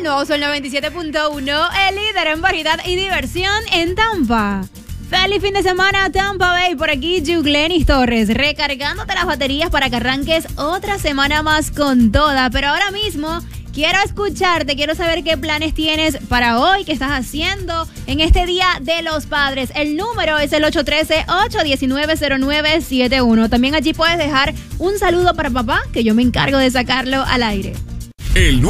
El nuevo Sol 97.1, el líder en variedad y diversión en Tampa. Feliz fin de semana, Tampa Bay. Por aquí, Juglenis Torres, recargándote las baterías para que arranques otra semana más con toda. Pero ahora mismo quiero escucharte, quiero saber qué planes tienes para hoy, qué estás haciendo en este Día de los Padres. El número es el 813-819-0971. También allí puedes dejar un saludo para papá, que yo me encargo de sacarlo al aire. El